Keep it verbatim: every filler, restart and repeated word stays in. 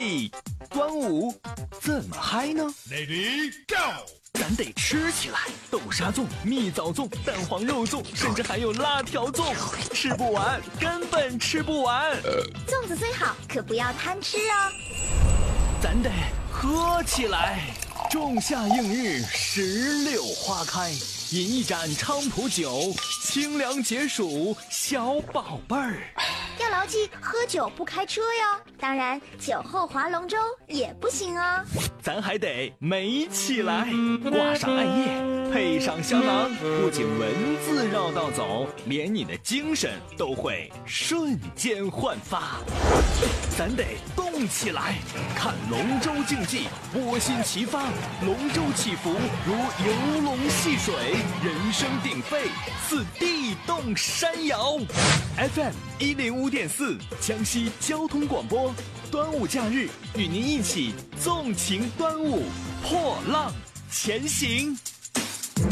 嘿，端午怎么嗨呢 ？Lady Go！ 咱得吃起来，豆沙粽、蜜枣粽、蛋黄肉粽，甚至还有辣条粽，吃不完，根本吃不完。 粽子虽好，可不要贪吃哦。 咱得喝起来，仲夏映日，石榴花开，饮一盏菖蒲酒，清凉解暑，小宝贝儿。 要牢记，喝酒不开车哟。当然，酒后划龙舟也不行哦。 咱还得美起来，挂上艾叶，配上香囊，不仅文字绕道走，连你的精神都会瞬间焕发。咱得动起来，看龙舟竞技，波心齐发，龙舟起伏如游龙戏水，人声鼎沸，似地动山摇。F M 一零五点四，江西交通广播，端午假日与您一起纵情端午，破浪前行。